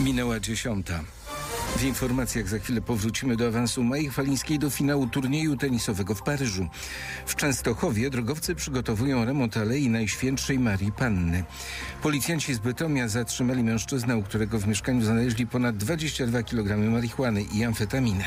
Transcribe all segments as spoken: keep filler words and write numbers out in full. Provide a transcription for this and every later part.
Minęła dziesiąta. W informacjach za chwilę powrócimy do awansu Mai Chwalińskiej do finału turnieju tenisowego w Paryżu. W Częstochowie drogowcy przygotowują remont Alei Najświętszej Marii Panny. Policjanci z Bytomia zatrzymali mężczyznę, u którego w mieszkaniu znaleźli ponad dwadzieścia dwa kilogramy marihuany i amfetaminę.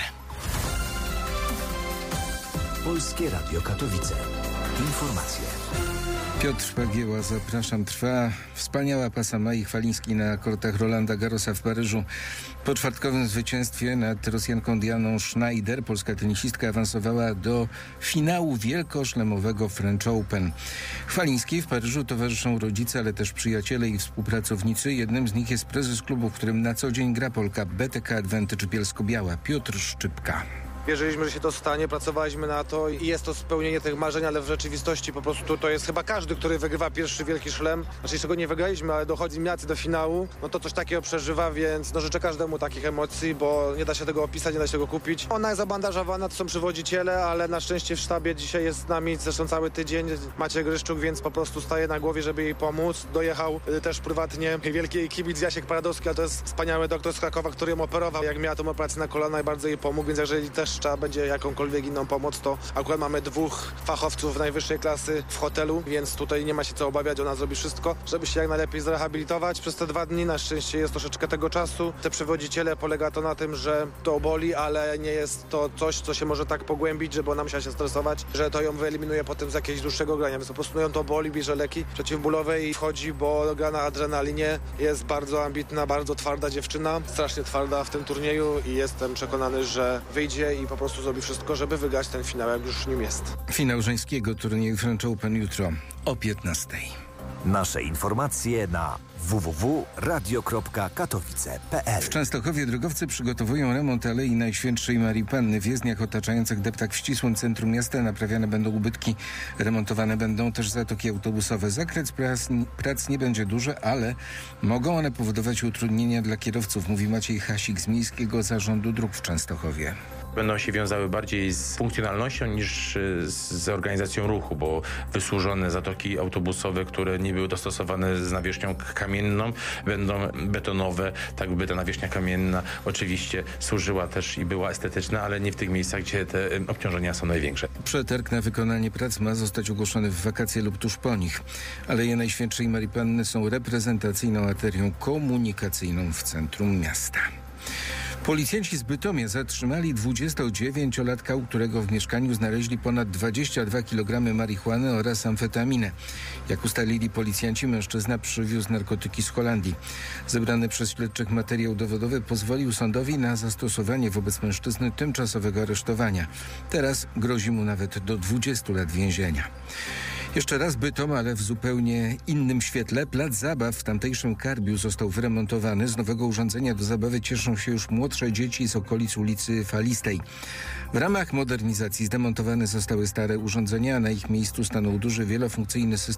Polskie Radio Katowice. Informacje. Piotr Pagieła, zapraszam. Trwa wspaniała pasa Mai Chwalińskiej na kortach Rolanda Garrosa w Paryżu. Po czwartkowym zwycięstwie nad Rosjanką Dianą Schneider polska tenisistka awansowała do finału wielkoszlemowego French Open. Chwalińskiej w Paryżu towarzyszą rodzice, ale też przyjaciele i współpracownicy. Jednym z nich jest prezes klubu, w którym na co dzień gra Polka, B T K Advantage Bielsko-Biała, Piotr Szczypka. Wierzyliśmy, że się to stanie, pracowaliśmy na to i jest to spełnienie tych marzeń, ale w rzeczywistości po prostu to jest chyba każdy, który wygrywa pierwszy wielki szlem. Znaczy, czego nie wygraliśmy, ale dochodzi miacy do finału, no to coś takiego przeżywa, więc no życzę każdemu takich emocji, bo nie da się tego opisać, nie da się tego kupić. Ona jest zabandażowana, to są przywodziciele, ale na szczęście w sztabie dzisiaj jest z nami zresztą cały tydzień Maciej Gryszczuk, więc po prostu staje na głowie, żeby jej pomóc. Dojechał y, też prywatnie wielki kibic Jasiek Paradowski, ale to jest wspaniały doktor z Krakowa, który ją operował, jak miała tą operację na kolana i bardzo jej pomógł, więc jeżeli też trzeba będzie jakąkolwiek inną pomoc, to akurat mamy dwóch fachowców najwyższej klasy w hotelu, więc tutaj nie ma się co obawiać, ona zrobi wszystko, żeby się jak najlepiej zrehabilitować przez te dwa dni. Na szczęście jest troszeczkę tego czasu. Te przewodziciele, polega to na tym, że to boli, ale nie jest to coś, co się może tak pogłębić, żeby ona musiała się stresować, że to ją wyeliminuje potem z jakiegoś dłuższego grania, więc po prostu ją to boli, bierze leki przeciwbólowe i wchodzi, bo gra na adrenalinie. Jest bardzo ambitna, bardzo twarda dziewczyna, strasznie twarda w tym turnieju i jestem przekonany, że wyjdzie i po prostu zrobi wszystko, żeby wygrać ten finał, jak już nim jest. Finał żeńskiego turnieju French Open jutro o piętnastej. Nasze informacje na w w w kropka radio kropka katowice kropka p l. W Częstochowie drogowcy przygotowują remont Alei Najświętszej Marii Panny. W jezdniach otaczających deptak w ścisłym centrum miasta naprawiane będą ubytki. Remontowane będą też zatoki autobusowe. Zakres prac, prac nie będzie duży, ale mogą one powodować utrudnienia dla kierowców, mówi Maciej Hasik z Miejskiego Zarządu Dróg w Częstochowie. Będą się wiązały bardziej z funkcjonalnością niż z organizacją ruchu, bo wysłużone zatoki autobusowe, które nie były dostosowane z nawierzchnią kamienną, będą betonowe, tak by ta nawierzchnia kamienna oczywiście służyła też i była estetyczna, ale nie w tych miejscach, gdzie te obciążenia są największe. Przetarg na wykonanie prac ma zostać ogłoszony w wakacje lub tuż po nich. Aleje Najświętszej Marii Panny są reprezentacyjną arterią komunikacyjną w centrum miasta. Policjanci z Bytomia zatrzymali dwudziestodziewięciolatka, u którego w mieszkaniu znaleźli ponad dwadzieścia dwa kilogramy marihuany oraz amfetaminę. Jak ustalili policjanci, mężczyzna przywiózł narkotyki z Holandii. Zebrany przez śledczych materiał dowodowy pozwolił sądowi na zastosowanie wobec mężczyzny tymczasowego aresztowania. Teraz grozi mu nawet do dwudziestu lat więzienia. Jeszcze raz Bytom, ale w zupełnie innym świetle. Plac zabaw w tamtejszym Karbiu został wyremontowany. Z nowego urządzenia do zabawy cieszą się już młodsze dzieci z okolic ulicy Falistej. W ramach modernizacji zdemontowane zostały stare urządzenia, a na ich miejscu stanął duży, wielofunkcyjny system